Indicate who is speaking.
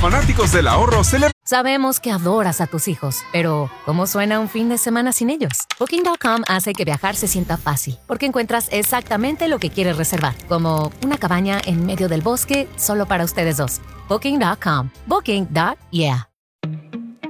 Speaker 1: fanáticos del ahorro
Speaker 2: Sabemos que adoras a tus hijos, pero ¿cómo suena un fin de semana sin ellos? Booking.com hace que viajar se sienta fácil, porque encuentras exactamente lo que quieres reservar, como una cabaña en medio del bosque solo para ustedes dos. Booking.com. Booking.yeah.